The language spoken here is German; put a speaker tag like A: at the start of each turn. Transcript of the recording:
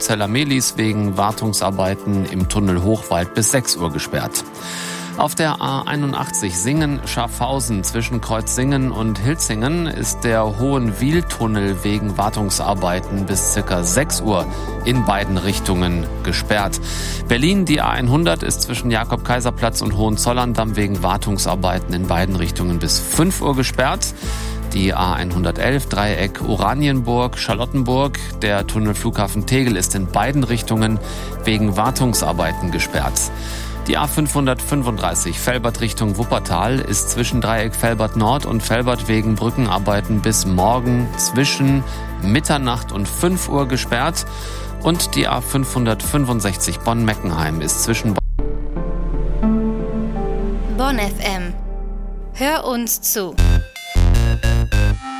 A: Zellermelis wegen Wartungsarbeiten im Tunnel Hochwald bis 6 Uhr gesperrt. Auf der A81 Singen-Schaffhausen zwischen Kreuzsingen und Hilzingen ist der Hohenwiehltunnel wegen Wartungsarbeiten bis ca. 6 Uhr in beiden Richtungen gesperrt. Berlin, die A100 ist zwischen Jakob-Kaiser-Platz und Hohenzollern-Damm wegen Wartungsarbeiten in beiden Richtungen bis 5 Uhr gesperrt. Die A111 Dreieck Oranienburg-Charlottenburg. Der Tunnel Flughafen Tegel ist in beiden Richtungen wegen Wartungsarbeiten gesperrt. Die A535 Velbert Richtung Wuppertal ist zwischen Dreieck Velbert Nord und Velbert wegen Brückenarbeiten bis morgen zwischen Mitternacht und 5 Uhr gesperrt. Und die A565 Bonn-Meckenheim ist zwischen
B: Bonn FM. Hör uns zu.